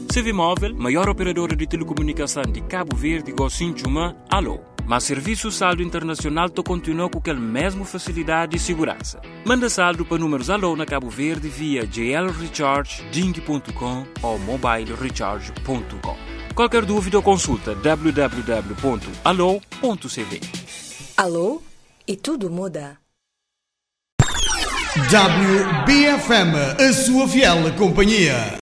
Civimóvel, maior operadora de telecomunicação de Cabo Verde, Gocinchuma, alô. Mas serviço saldo internacional to continua com aquela mesma facilidade e segurança. Manda saldo para números alô na Cabo Verde via JL Recharge, Ding.com ou mobilerecharge.com. Qualquer dúvida ou consulta www.alô.cv. Alô? E tudo muda. WBFM, a sua fiel companhia.